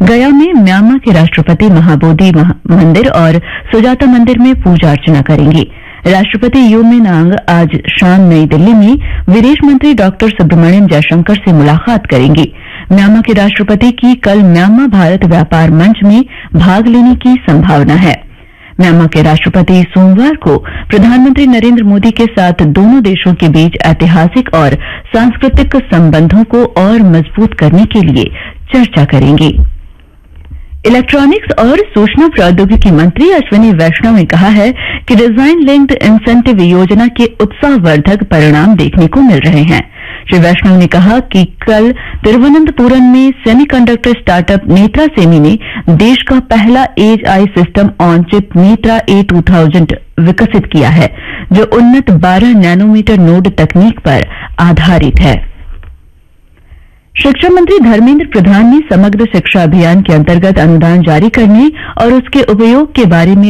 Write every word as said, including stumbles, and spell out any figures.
गया में म्यांमा के राष्ट्रपति महाबोधि मंदिर और सुजाता मंदिर में पूजा अर्चना करेंगे। राष्ट्रपति यू मिन आंग आज शाम नई दिल्ली में विदेश मंत्री डॉक्टर सुब्रमण्यम जयशंकर से मुलाकात करेंगे। म्यांमा के राष्ट्रपति की कल म्यांमा भारत व्यापार मंच में भाग लेने की संभावना है। म्यांमा के राष्ट्रपति सोमवार को प्रधानमंत्री नरेंद्र मोदी के साथ दोनों देशों के बीच ऐतिहासिक और सांस्कृतिक संबंधों को और मजबूत करने के लिए चर्चा करेंगे। इलेक्ट्रॉनिक्स और सूचना प्रौद्योगिकी मंत्री अश्विनी वैष्णव ने कहा है कि डिजाइन लिंक्ड इंसेंटिव योजना के उत्साहवर्धक परिणाम देखने को मिल रहे हैं। श्री वैष्णव ने कहा कि कल तिरुवनंतपुरम में सेमीकंडक्टर स्टार्टअप नेत्रा सेमी ने देश का पहला as I system on chip Netra A two thousand विकसित किया है, जो उन्नत बारह नैनोमीटर नोड तकनीक पर आधारित है। शिक्षा मंत्री धर्मेंद्र प्रधान ने समग्र शिक्षा अभियान के अंतर्गत अनुदान जारी करने और उसके उपयोग के बारे में